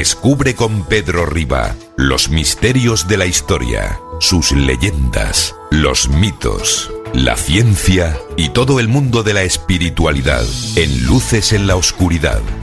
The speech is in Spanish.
Descubre con Pedro Riba los misterios de la historia, sus leyendas, los mitos, la ciencia y todo el mundo de la espiritualidad en Luces en la Oscuridad.